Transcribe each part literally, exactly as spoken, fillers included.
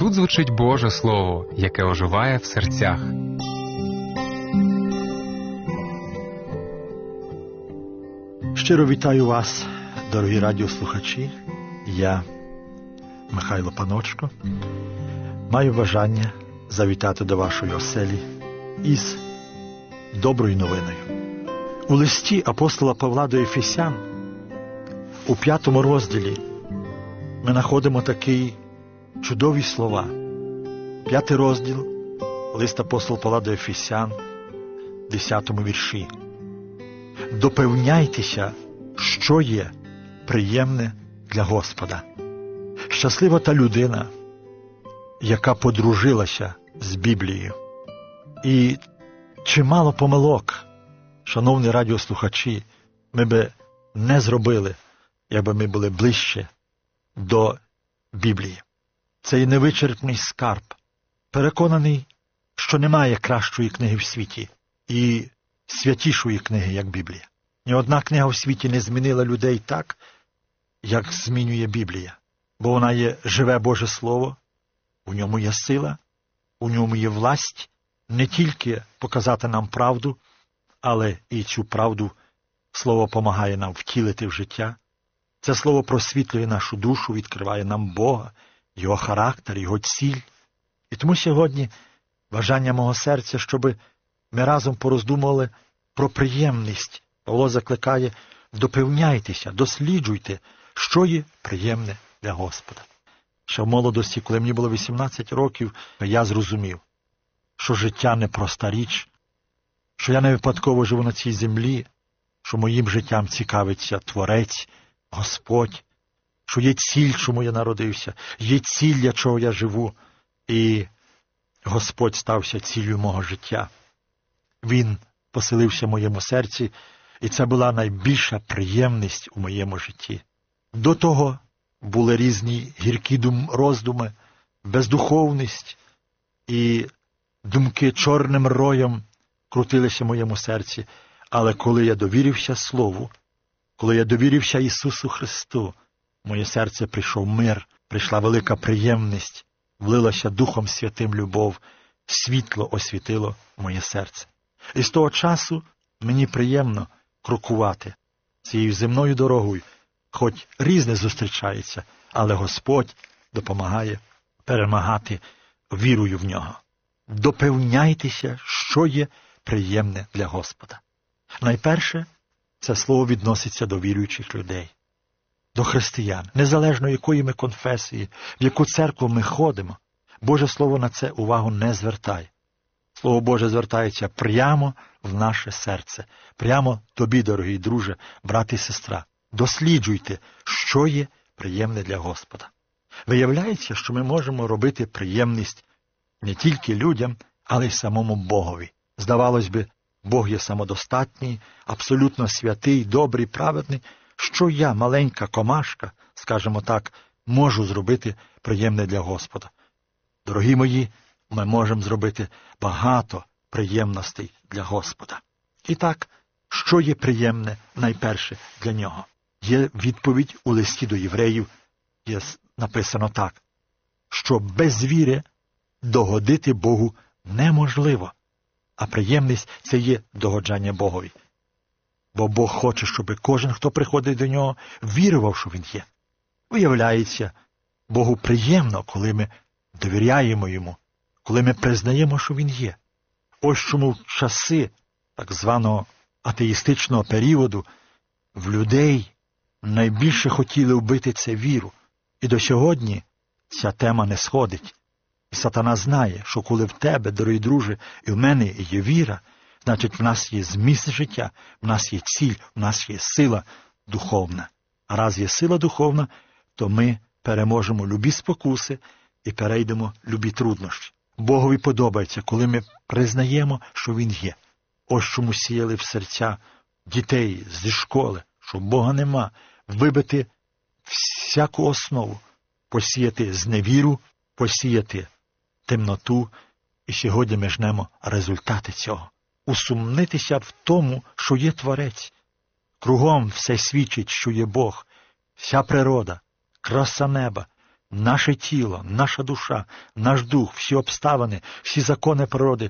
Тут звучить Боже Слово, яке оживає в серцях. Щиро вітаю вас, дорогі радіослухачі. Я, Михайло Паночко, маю бажання завітати до вашої оселі із доброю новиною. У листі апостола Павла до Ефесян у п'ятому розділі ми знаходимо такі чудові слова. П'ятий розділ, лист апостола Павла до Ефесян, десятому вірші. Допевняйтеся, що є приємне для Господа. Щаслива та людина, яка подружилася з Біблією. І чимало помилок, шановні радіослухачі, ми би не зробили, якби ми були ближче до Біблії. Це є невичерпний скарб. Переконаний, що немає кращої книги в світі і святішої книги, як Біблія. Ні одна книга в світі не змінила людей так, як змінює Біблія. Бо вона є живе Боже Слово, у ньому є сила, у ньому є власть не тільки показати нам правду, але і цю правду Слово помагає нам втілити в життя. Це Слово просвітлює нашу душу, відкриває нам Бога, Його характер, Його ціль. І тому сьогодні бажання мого серця, щоб ми разом пороздумували про приємність. Павло закликає: допевняйтеся, досліджуйте, що є приємне для Господа. Ще в молодості, коли мені було вісімнадцять років, я зрозумів, що життя не проста річ, що я не випадково живу на цій землі, що моїм життям цікавиться Творець, Господь, що є ціль, чому я народився, є ціль, для чого я живу, і Господь стався ціллю мого життя. Він поселився в моєму серці, і це була найбільша приємність у моєму житті. До того були різні гіркі дум, роздуми, бездуховність, і думки чорним роєм крутилися в моєму серці. Але коли я довірився Слову, коли я довірився Ісусу Христу, в моє серце прийшов мир, прийшла велика приємність, влилася Духом Святим любов, світло освітило моє серце. І з того часу мені приємно крокувати цією земною дорогою, хоч різне зустрічається, але Господь допомагає перемагати вірою в Нього. Допевняйтеся, що є приємне для Господа. Найперше, це слово відноситься до віруючих людей, до християн, незалежно якої ми конфесії, в яку церкву ми ходимо. Боже Слово на це увагу не звертає. Слово Боже звертається прямо в наше серце. Прямо тобі, дорогий друже, брат і сестра. Досліджуйте, що є приємне для Господа. Виявляється, що ми можемо робити приємність не тільки людям, але й самому Богові. Здавалось би, Бог є самодостатній, абсолютно святий, добрий, праведний. Що я, маленька комашка, скажімо так, можу зробити приємне для Господа? Дорогі мої, ми можемо зробити багато приємностей для Господа. І так, що є приємне найперше для Нього? Є відповідь у листі до євреїв, є написано так, що без віри догодити Богу неможливо, а приємність – це є догоджання Богові. Бо Бог хоче, щоб кожен, хто приходить до Нього, вірував, що Він є. Виявляється, Богу приємно, коли ми довіряємо Йому, коли ми признаємо, що Він є. Ось чому в часи так званого атеїстичного періоду в людей найбільше хотіли вбити це віру. І до сьогодні ця тема не сходить. І сатана знає, що коли в тебе, дорогі друже, і в мене є віра, значить в нас є зміст життя, в нас є ціль, в нас є сила духовна. А раз є сила духовна, то ми переможемо любі спокуси і перейдемо любі труднощі. Богові подобається, коли ми признаємо, що Він є. Ось чому сіяли в серця дітей зі школи, що Бога нема, вибити всяку основу, посіяти зневіру, посіяти темноту, і сьогодні ми жнемо результати цього. Усумнитися в тому, що є Творець. Кругом все свідчить, що є Бог, вся природа, краса неба, наше тіло, наша душа, наш дух, всі обставини, всі закони природи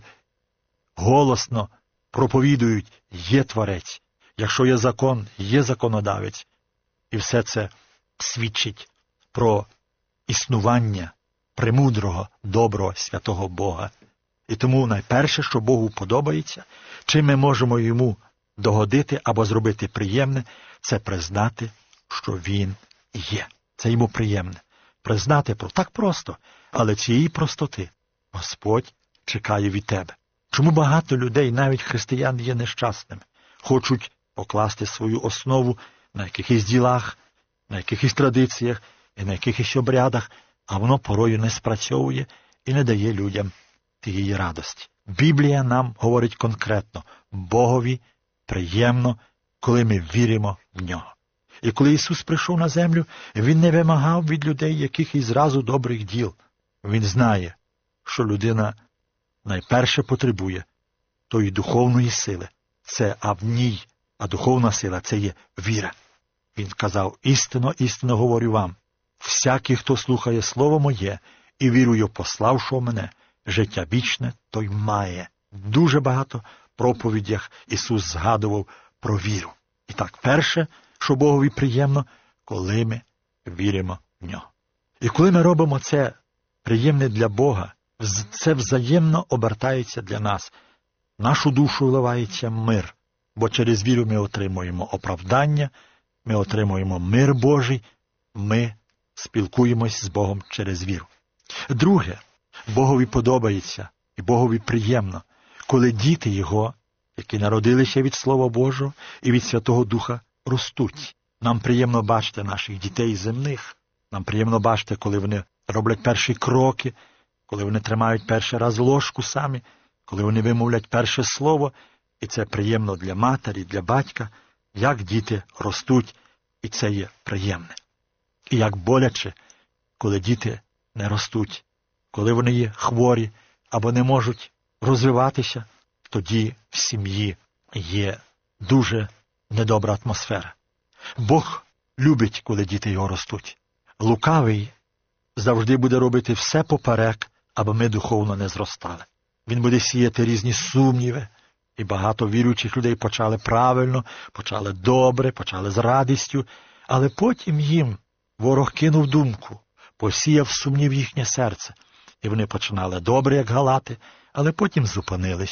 голосно проповідують: є Творець. Якщо є закон, є законодавець. І все це свідчить про існування премудрого, доброго, святого Бога. І тому найперше, що Богу подобається, чим ми можемо йому догодити або зробити приємне, це признати, що він є. Це йому приємне. Признати про так просто, але цієї простоти Господь чекає від тебе. Чому багато людей, навіть християн, є нещасними? Хочуть покласти свою основу на якихось ділах, на якихось традиціях і на якихось обрядах, а воно порою не спрацьовує і не дає людям тієї радості. Біблія нам говорить конкретно: Богові приємно, коли ми віримо в Нього. І коли Ісус прийшов на землю, Він не вимагав від людей якихось зразу добрих діл. Він знає, що людина найперше потребує тої духовної сили. Це а в ній, а духовна сила – це є віра. Він казав: істинно, істинно говорю вам, всякий, хто слухає слово моє і вірує в пославшого мене, життя вічне той має. Дуже багато проповідях Ісус згадував про віру. І так, перше, що Богові приємно, коли ми віримо в Нього. І коли ми робимо це приємне для Бога, це взаємно обертається для нас. В нашу душу вливається мир, бо через віру ми отримуємо оправдання, ми отримуємо мир Божий, ми спілкуємось з Богом через віру. Друге, Богові подобається і Богові приємно, коли діти Його, які народилися від Слова Божого і від Святого Духа, ростуть. Нам приємно бачити наших дітей земних, нам приємно бачити, коли вони роблять перші кроки, коли вони тримають перший раз ложку самі, коли вони вимовлять перше слово, і це приємно для матері, для батька, як діти ростуть, і це є приємне. І як боляче, коли діти не ростуть, коли вони є хворі або не можуть розвиватися, тоді в сім'ї є дуже недобра атмосфера. Бог любить, коли діти його ростуть. Лукавий завжди буде робити все поперек, аби ми духовно не зростали. Він буде сіяти різні сумніви, і багато віруючих людей почали правильно, почали добре, почали з радістю, але потім їм ворог кинув думку, посіяв сумнів їхнє серце, і вони починали добре, як галати, але потім зупинились.